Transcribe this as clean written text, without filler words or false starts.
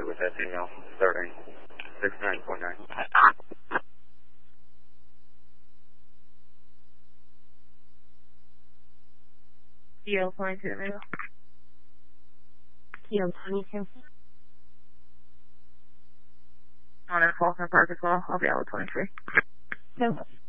good with that email starting 6949. Kilo 22, maybe. Kilo 22. On at Faulkner Park as well. I'll be out with 23. No.